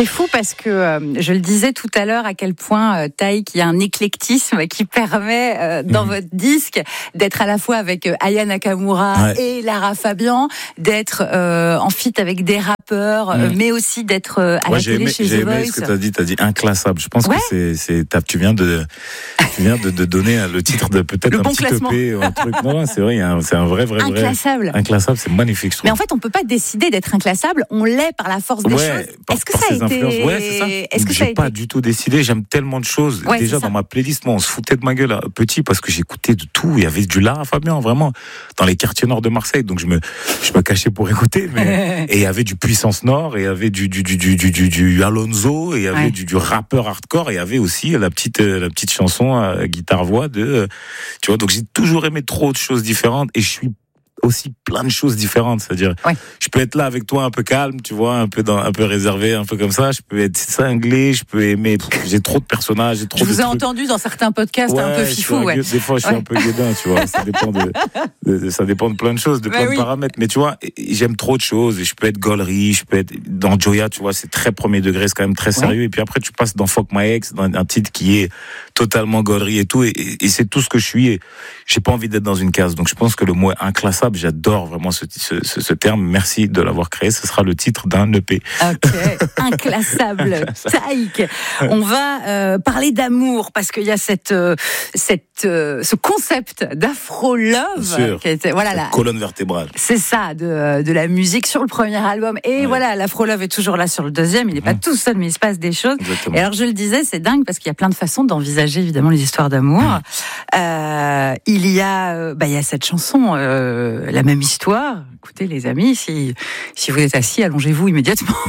C'est fou parce que je le disais tout à l'heure à quel point Taïk, il y a un éclectisme qui permet dans votre disque d'être à la fois avec Aya Nakamura et Lara Fabian, d'être en feat avec des rappeurs, mais aussi d'être à la télé chez The Voice. J'ai aimé ce que t'as dit inclassable. Je pense que tu viens de donner le titre de peut-être un petit EP ou un truc. Non, c'est vrai, c'est un vrai. Inclassable. Inclassable, c'est magnifique. Mais en fait, on peut pas décider d'être inclassable. On l'est par la force des choses. Est-ce que ça a été... c'est ça. Est-ce que j'ai pas du tout décidé. J'aime tellement de choses. Déjà dans ma playlist, moi, on se foutait de ma gueule petit parce que j'écoutais de tout. Il y avait du Lara Fabian, vraiment, dans les quartiers nord de Marseille. Donc je me cachais pour écouter. Et il y avait du Puissance Nord, et il y avait du Alonso, et il y avait du rappeur hardcore, et il y avait aussi la petite chanson à guitare-voix tu vois. Donc j'ai toujours aimé trop de choses différentes, et je suis aussi plein de choses différentes, c'est-à-dire je peux être là avec toi un peu calme, tu vois, un peu réservé, un peu comme ça, je peux être cinglé, je peux aimer, j'ai trop de personnages, j'ai trop de trucs. Je vous ai entendu dans certains podcasts un peu fifou, Des fois je suis un peu guédin, tu vois, ça dépend de plein de choses, de plein de paramètres, mais tu vois, j'aime trop de choses, et je peux être gaulerie, je peux être dans Joya, tu vois, c'est très premier degré, c'est quand même très sérieux, et puis après tu passes dans Fuck My Ex, dans un titre qui est totalement gaulerie et tout, et c'est tout ce que je suis, et j'ai pas envie d'être dans une case, donc je pense que le mot inclassable, j'adore vraiment ce terme. Merci de l'avoir créé. Ce sera le titre d'un EP. Ok, inclassable. Taïk. On va parler d'amour parce qu'il y a ce concept d'afro-love qui était la colonne vertébrale. C'est ça, de la musique sur le premier album. Et voilà, l'afro-love est toujours là sur le deuxième. Il n'est pas tout seul, mais il se passe des choses. Exactement. Et alors je le disais, c'est dingue parce qu'il y a plein de façons d'envisager évidemment les histoires d'amour. Il y a cette chanson. La même histoire. Écoutez, les amis, si vous êtes assis, allongez-vous immédiatement.